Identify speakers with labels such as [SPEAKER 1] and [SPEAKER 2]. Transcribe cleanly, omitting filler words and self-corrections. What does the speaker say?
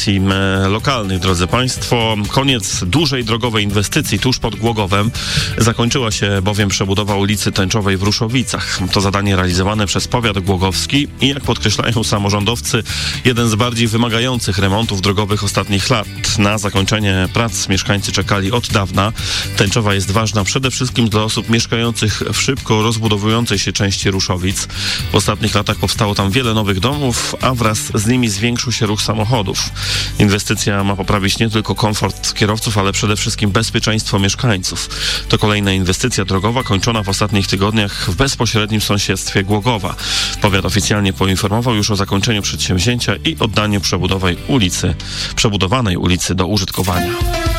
[SPEAKER 1] informacji lokalnych, drodzy Państwo. Koniec dużej drogowej inwestycji tuż pod Głogowem. Zakończyła się bowiem przebudowa ulicy Tęczowej w Ruszowicach. To zadanie realizowane przez powiat głogowski i, jak podkreślają samorządowcy, jeden z bardziej wymagających remontów drogowych ostatnich lat. Na zakończenie prac mieszkańcy czekali od dawna. Tęczowa jest ważna przede wszystkim dla osób mieszkających w szybko rozbudowującej się części Ruszowic. W ostatnich latach powstało tam wiele nowych domów, a wraz z nimi zwiększył się ruch samochodów. Inwestycja ma poprawić nie tylko komfort kierowców, ale przede wszystkim bezpieczeństwo mieszkańców. To kolejna inwestycja drogowa kończona w ostatnich tygodniach w bezpośrednim sąsiedztwie Głogowa. Powiat oficjalnie poinformował już o zakończeniu przedsięwzięcia i oddaniu przebudowanej ulicy do użytkowania.